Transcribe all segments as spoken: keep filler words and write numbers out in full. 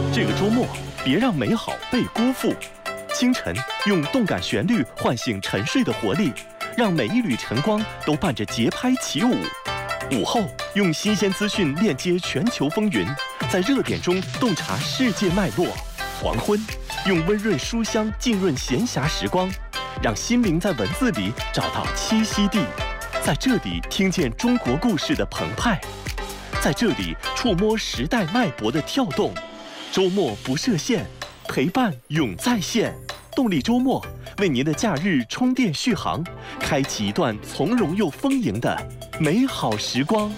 这个周末，别让美好被辜负。清晨，用动感旋律唤醒沉睡的活力，让每一缕晨光都伴着节拍起舞。午后，用新鲜资讯链接全球风云，在热点中洞察世界脉络。黄昏，用温润书香浸润闲暇时光，让心灵在文字里找到栖息地，在这里听见中国故事的澎湃，在这里触摸时代脉搏的跳动。周末不设限，陪伴永在线。动力周末为您的假日充电续航，开启一段从容又丰盈的美好时光。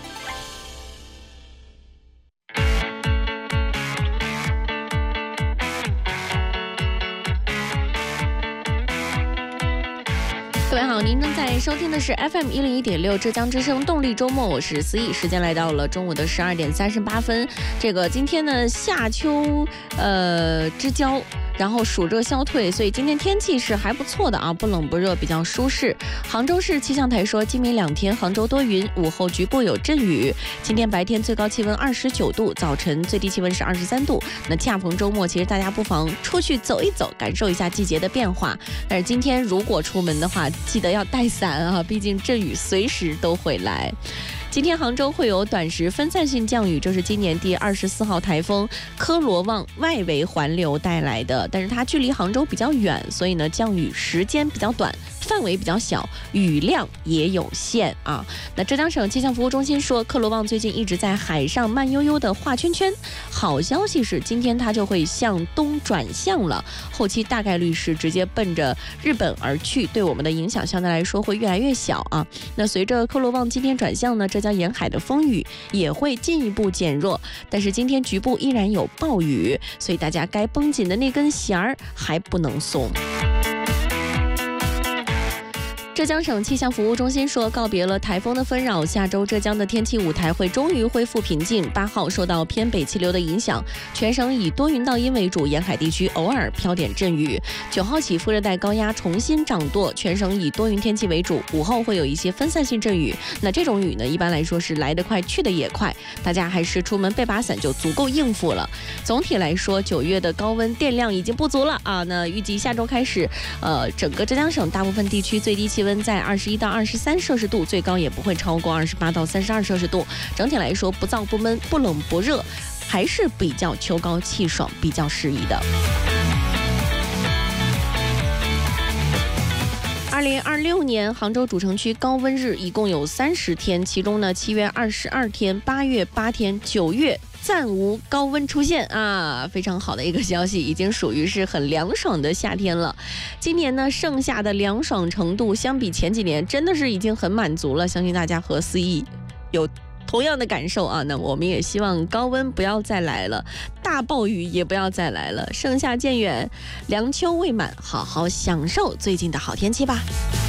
各位好，您正在收听的是 F M 一零一点六浙江之声动力周末，我是思义，时间来到了中午的十二点三十八分。这个今天呢，夏秋呃之交。然后暑热消退，所以今天天气是还不错的啊，不冷不热，比较舒适。杭州市气象台说，今明两天杭州多云，午后局部有阵雨。今天白天最高气温二十九度，早晨最低气温是二十三度。那恰逢周末，其实大家不妨出去走一走，感受一下季节的变化。但是今天如果出门的话，记得要带伞啊，毕竟阵雨随时都会来。今天杭州会有短时分散性降雨，这是今年第二十四号台风科罗旺外围环流带来的，但是它距离杭州比较远，所以呢降雨时间比较短，范围比较小，雨量也有限啊。那浙江省气象服务中心说，科罗旺最近一直在海上慢悠悠的画圈圈，好消息是今天它就会向东转向了，后期大概率是直接奔着日本而去，对我们的影响相对来说会越来越小啊。那随着科罗旺今天转向呢，浙江沿海的风雨也会进一步减弱，但是今天局部依然有暴雨，所以大家该绷紧的那根弦儿还不能松。浙江省气象服务中心说，告别了台风的纷扰，下周浙江的天气舞台会终于恢复平静。八号受到偏北气流的影响，全省以多云到阴为主，沿海地区偶尔飘点阵雨。九号起，副热带高压重新掌舵，全省以多云天气为主，午后会有一些分散性阵雨。那这种雨呢，一般来说是来得快，去得也快，大家还是出门备把伞就足够应付了。总体来说，九月的高温电量已经不足了啊。那预计下周开始，呃，整个浙江省大部分地区最低气温在二十一到二十三摄氏度，最高也不会超过二十八到三十二摄氏度。整体来说，不燥不闷，不冷不热，还是比较秋高气爽，比较适宜的。二零二六年杭州主城区高温日一共有三十天，其中呢，七月二十二天，八月八天，九月暂无高温出现啊，非常好的一个消息，已经属于是很凉爽的夏天了。今年呢，盛夏的凉爽程度相比前几年真的是已经很满足了，相信大家和思义有同样的感受啊。那我们也希望高温不要再来了，大暴雨也不要再来了，盛夏渐远，凉秋未满，好好享受最近的好天气吧。